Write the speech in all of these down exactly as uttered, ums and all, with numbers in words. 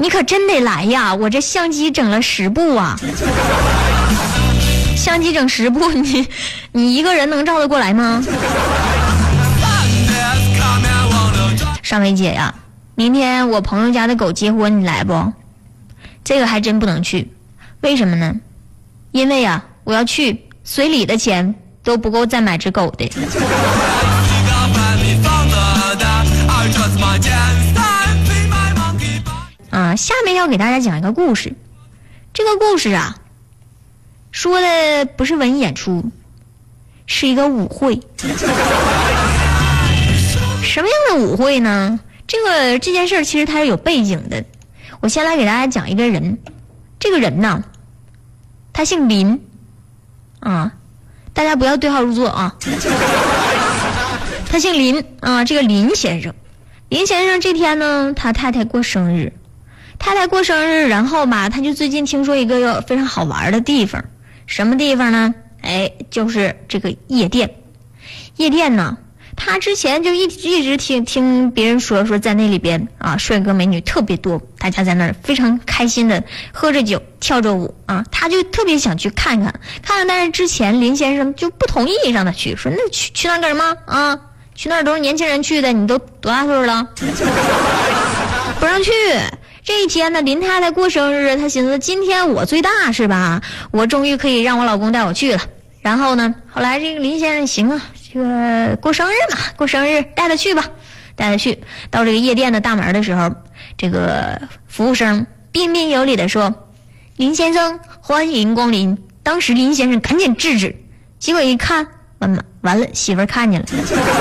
你可真得来呀，我这相机整了十部啊。相机整十部，你你一个人能照得过来吗？尚薇姐呀，明天我朋友家的狗结婚，你来不？这个还真不能去，为什么呢？因为呀，我要去，随礼的钱都不够再买只狗的。啊，下面要给大家讲一个故事，这个故事啊。说的不是文艺演出，是一个舞会。什么样的舞会呢？这个这件事其实它是有背景的。我先来给大家讲一个人，这个人呢，他姓林，啊，大家不要对号入座啊。他姓林啊，这个林先生，林先生这天呢，他太太过生日，太太过生日，然后吧，他就最近听说一个有非常好玩的地方。什么地方呢？哎，就是这个夜店。夜店呢，他之前就一一直听听别人说说在那里边啊，帅哥美女特别多，大家在那儿非常开心的喝着酒跳着舞啊，他就特别想去看看看看。但是之前林先生就不同意让他去，说那去去那干什么啊？去那儿都是年轻人去的，你都多大岁了？不让去。这一天呢，林太太过生日，她寻思今天我最大是吧？我终于可以让我老公带我去了。然后呢，后来这个林先生行啊，这个过生日嘛，过生日带他去吧，带他去。到这个夜店的大门的时候，这个服务生彬彬有礼的说：“林先生，欢迎光临。”当时林先生赶紧制止，结果一看，完了完了，媳妇儿看见了。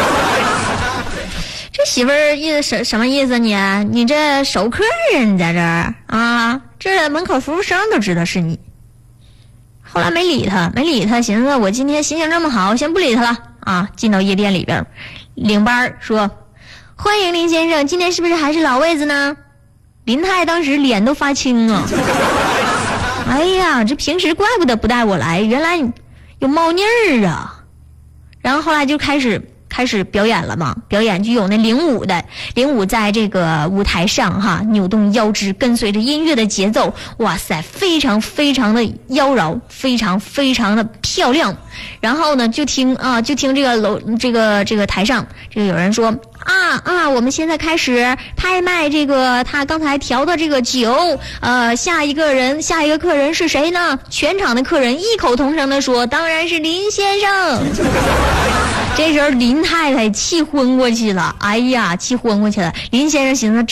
这媳妇儿意思什什么意思你？你这熟客人你在这儿啊？这门口服务生都知道是你。后来没理他，没理他，寻思我今天心情这么好，先不理他了啊。进到夜店里边，领班说：“欢迎林先生，今天是不是还是老位子呢？”林太当时脸都发青啊！哎呀，这平时怪不得不带我来，原来有猫腻儿啊！然后后来就开始。开始表演了嘛，表演就有那领舞的，领舞在这个舞台上哈，扭动腰肢，跟随着音乐的节奏，哇塞，非常非常的妖娆，非常非常的漂亮。然后呢，就听啊，就听这个楼这个这个台上，这个有人说啊啊，我们现在开始拍卖这个他刚才调的这个酒，呃，下一个人，下一个客人是谁呢？全场的客人异口同声的说，当然是林先生。这时候林太太气昏过去了，哎呀，气昏过去了。林先生寻思